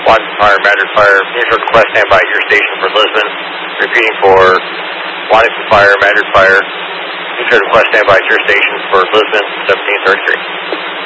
Watson Fire, Madrid Fire, Unit request standby at your station for Lisbon. Repeating for Waddington Fire, Madrid Fire. Unit request standby at your station for Lisbon, 1733.